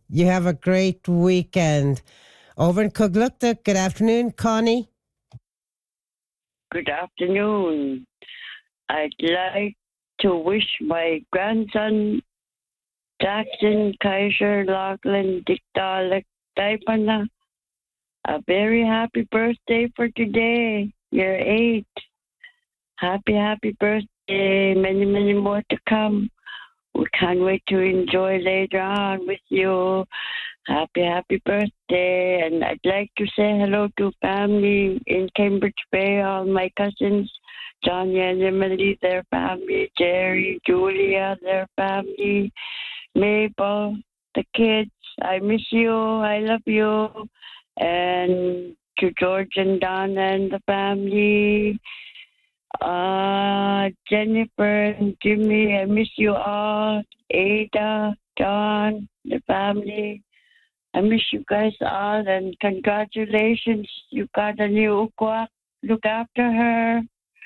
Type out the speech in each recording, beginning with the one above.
You have a great weekend. Over in Cogluktuk, good afternoon, Connie. Good afternoon. I'd like to wish my grandson, Jackson Kaiser Lachlan Dikdalek Taipana, a very happy birthday for today. You're 8. Happy birthday. Many, many more to come. We can't wait to enjoy later on with you. Happy birthday. And I'd like to say hello to family in Cambridge Bay, all my cousins, Johnny and Emily, their family, Jerry, Julia, their family, Mabel, the kids. I miss you. I love you. And to George and Donna and the family, Jennifer and Jimmy, I miss you all. Ada, John, the family. I miss you guys all, and congratulations. You got a new ukwak. Look after her.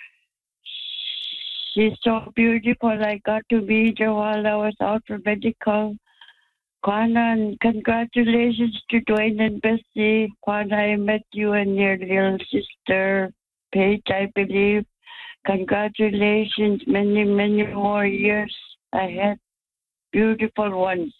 She's so beautiful. I got to meet her while I was out for medical. Kwana, and congratulations to Dwayne and Bessie. Kwana, I met you and your little sister, Paige, I believe. Congratulations. Many, many more years ahead. Beautiful ones.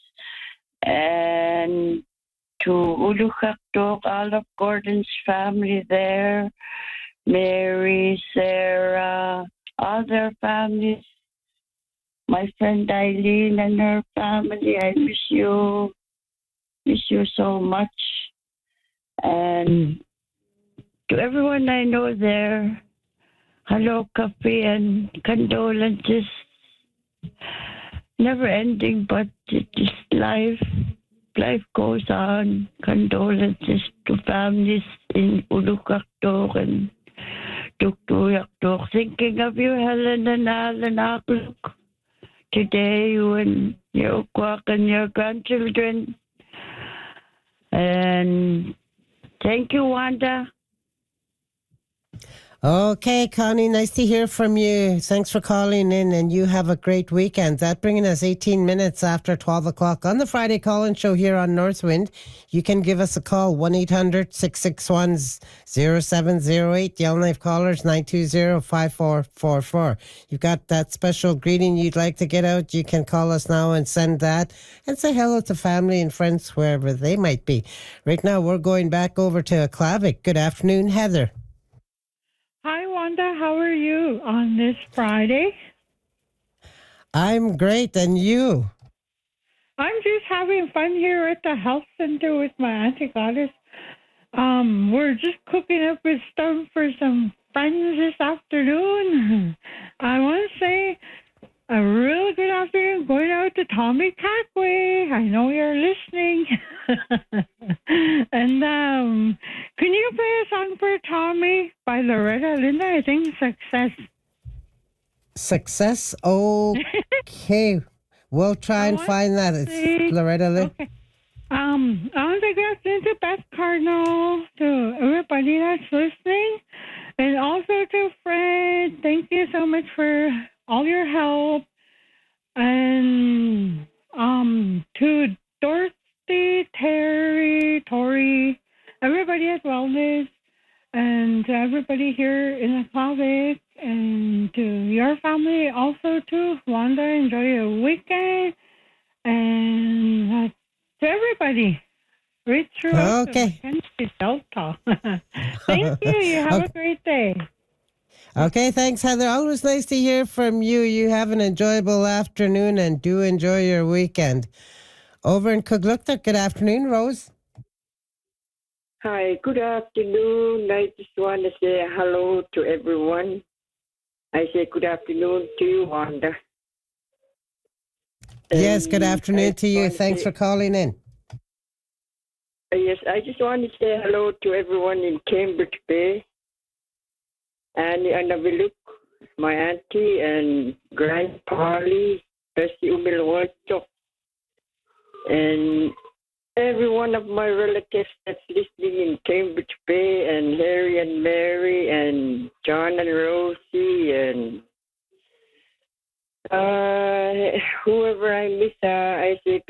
And to Ulukaktok, all of Gordon's family there, Mary, Sarah, all their families, my friend Eileen and her family, I miss you so much. And to everyone I know there, hello, coffee and condolences. Never ending, but it's just life. Life goes on. Condolences to families in Ulukaktok and Tuktoyaktok. Thinking of you, Helen and Alan Akluk. Today, you and your ukwak and your grandchildren. And thank you, Wanda. Okay, Connie, nice to hear from you. Thanks for calling in, and you have a great weekend. That bringing us 18 minutes after 12 o'clock on the Friday call-in show here on Northwind. You can give us a call, 1-800-661-0708. Yellowknife callers, 920-5444. You've got that special greeting you'd like to get out, you can call us now and send that, and say hello to family and friends wherever they might be. Right now, we're going back over to Aklavik. Good afternoon, Heather. Hi, Wanda. How are you on this Friday? I'm great, and you? I'm just having fun here at the health center with my Auntie Goddess. We're just cooking up with stuff for some friends this afternoon. I want to say a really good afternoon going out to Tommy Cackway. I know you're listening. And can you play a song for Tommy by Loretta Linda? I think Success. Success? Okay. We'll try and find that. It's Loretta Lynn. Okay. I want to get into Beth Cardinal, to everybody that's listening, and also to Fred. Thank you so much for all your help. And to Dorothy, Terry, Tori, everybody at Wellness, and to everybody here in the Slavic, and to your family also too. Wanda, enjoy your weekend, and to everybody. Right throughout Okay. the Mackenzie Delta. Thank you. You have a great day. Okay, thanks, Heather. Always nice to hear from you. You have an enjoyable afternoon and do enjoy your weekend. Over in Cogluktuk, good afternoon, Rose. Hi, good afternoon. I just want to say hello to everyone. I say good afternoon to you, Wanda. Yes, good afternoon to you. Thanks for calling in. Yes, I just want to say hello to everyone in Cambridge Bay. And Naviluk, my auntie, and Grandpa Lee, Bessie Umilwacho, and every one of my relatives that's listening in Cambridge Bay, and Harry and Mary, and John and Rosie, and whoever I miss, I say